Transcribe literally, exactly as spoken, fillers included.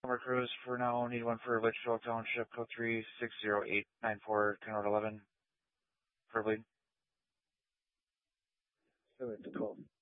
Summer Cruise for now. Need one for Litchfield Township, code three six zero eight nine four, ten Road eleven. Preferably. So it's twelve.